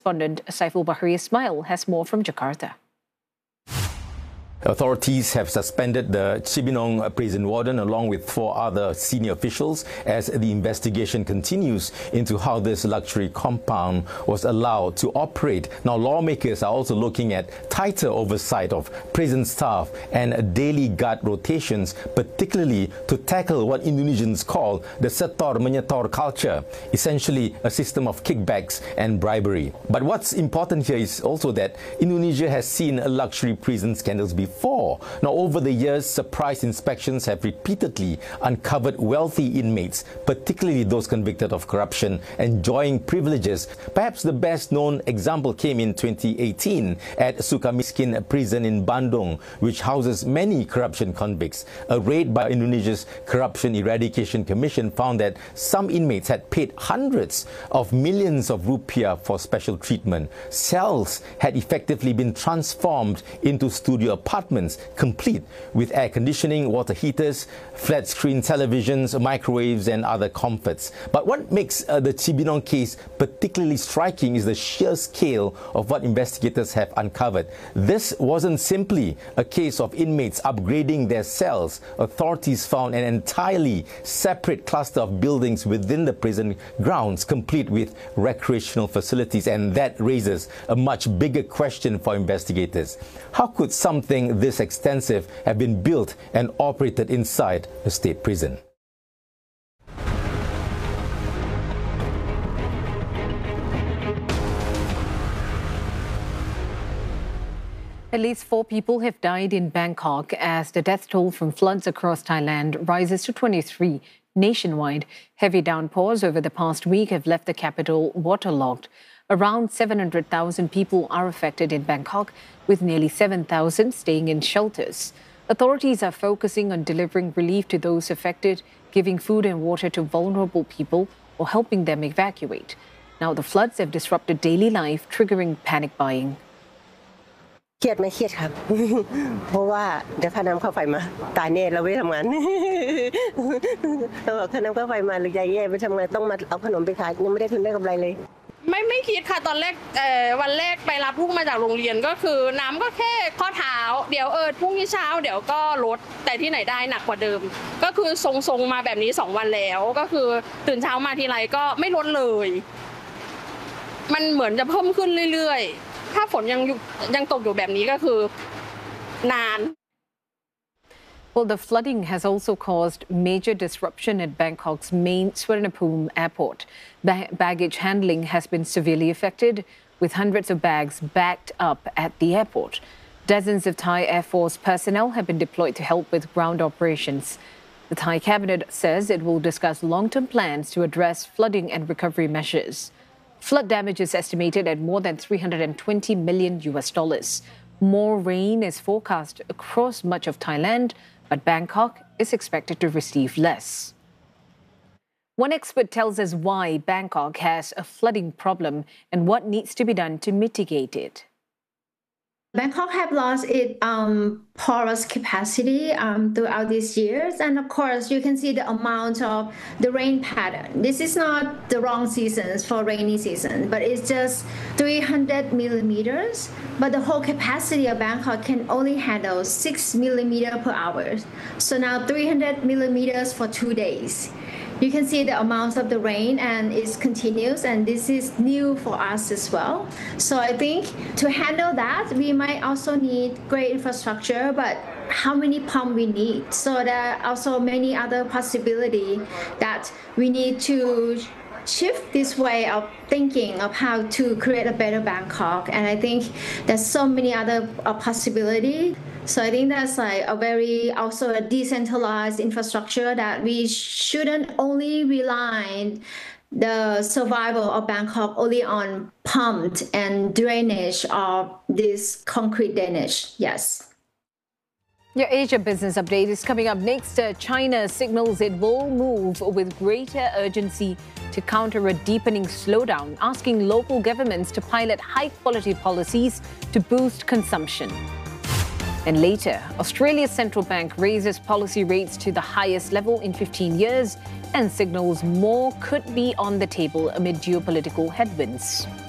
Correspondent Saiful Bahri Ismail has more from Jakarta. Authorities have suspended the Cibinong prison warden along with 4 other senior officials as the investigation continues into how this luxury compound was allowed to operate. Now, lawmakers are also looking at tighter oversight of prison staff and daily guard rotations, particularly to tackle what Indonesians call the setor-menyetor culture, essentially a system of kickbacks and bribery. But what's important here is also that Indonesia has seen luxury prison scandals before. Now, over the years, surprise inspections have repeatedly uncovered wealthy inmates, particularly those convicted of corruption, enjoying privileges. Perhaps the best-known example came in 2018 at Sukamiskin Prison in Bandung, which houses many corruption convicts. A raid by Indonesia's Corruption Eradication Commission found that some inmates had paid hundreds of millions of rupiah for special treatment. Cells had effectively been transformed into studio apartments, complete with air conditioning, water heaters, flat-screen televisions, microwaves and other comforts. But what makes the Cibinong case particularly striking is the sheer scale of what investigators have uncovered. This wasn't simply a case of inmates upgrading their cells. Authorities found an entirely separate cluster of buildings within the prison grounds, complete with recreational facilities, and that raises a much bigger question for investigators. How could something this extensive have been built and operated inside a state prison? At least 4 people have died in Bangkok as the death toll from floods across Thailand rises to 23 nationwide. Heavy downpours over the past week have left the capital waterlogged. Around 700,000 people are affected in Bangkok, with nearly 7,000 staying in shelters. Authorities are focusing on delivering relief to those affected, giving food and water to vulnerable people, or helping them evacuate. Now, the floods have disrupted daily life, triggering panic buying. เครียดไหมเครียดครับ เพราะว่าเดี๋ยวค่าน้ำค่าไฟมาตายแน่เราไม่ทำงานเราบอกค่าน้ำค่าไฟมาหรือใจแย่ไปทำงานต้องมาเอาขนมไปขายยังไม่ได้ทุนได้กำไรเลยไม่คิดค่ะตอนแรกวันแรกไปรับลูกมาจากโรงเรียนก็คือน้ำก็แค่ข้อเท้าเดี๋ยวพรุ่งนี้เช้าเดี๋ยวก็ลดแต่ที่ไหนได้หนักกว่าเดิมก็คือทรงมาแบบนี้2วันแล้วก็คือตื่นเช้ามาทีไรก็ไม่ลดเลยมันเหมือนจะเพิ่มขึ้นเรื่อยๆถ้าฝนยังตกอยู่แบบนี้ก็คือนาน Well, the flooding has also caused major disruption at Bangkok's main Suvarnabhumi airport. Baggage handling has been severely affected, with hundreds of bags backed up at the airport. Dozens of Thai Air Force personnel have been deployed to help with ground operations. The Thai cabinet says it will discuss long-term plans to address flooding and recovery measures. Flood damage is estimated at more than $320 million. More rain is forecast across much of Thailand, but Bangkok is expected to receive less. One expert tells us why Bangkok has a flooding problem and what needs to be done to mitigate it. Bangkok have lost its porous capacity throughout these years. And of course, you can see the amount of the rain pattern. This is not the wrong seasons for rainy season, but it's just 300 millimeters. But the whole capacity of Bangkok can only handle 6 millimeters per hour. So now 300 millimeters for 2 days. You can see the amounts of the rain and it continues, and this is new for us as well. So I think to handle that, we might also need great infrastructure, but how many pumps we need? So there are also many other possibilities that we need to shift this way of thinking of how to create a better Bangkok. And I think there's so many other possibilities. So I think that's like also a decentralized infrastructure that we shouldn't only rely the survival of Bangkok only on pumped and drainage of this concrete drainage. Yes. Your Asia Business Update is coming up next. China signals it will move with greater urgency to counter a deepening slowdown, asking local governments to pilot high-quality policies to boost consumption. And later, Australia's central bank raises policy rates to the highest level in 15 years and signals more could be on the table amid geopolitical headwinds.